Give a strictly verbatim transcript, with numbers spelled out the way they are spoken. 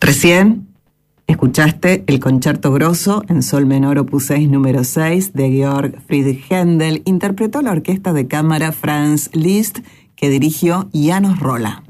Recién escuchaste el Concierto Grosso en Sol menor opus seis número seis de Georg Friedrich Händel. Interpretó la orquesta de cámara Franz Liszt, que dirigió János Rolla.